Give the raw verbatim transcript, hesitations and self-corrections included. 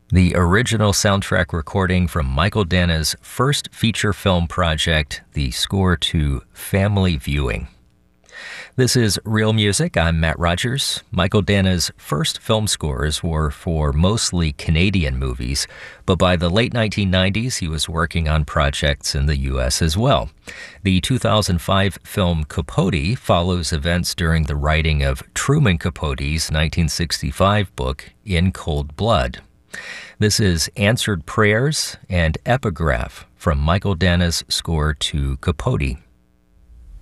The original soundtrack recording from Michael Danna's first feature film project, the score to Family Viewing. This is Real Music. I'm Matt Rogers. Michael Danna's first film scores were for mostly Canadian movies, but by the late nineteen nineties, he was working on projects in the U S as well. The two thousand five film Capote follows events during the writing of Truman Capote's nineteen sixty-five book, In Cold Blood. This is Answered Prayers and Epigraph from Michael Danna's score to Capote.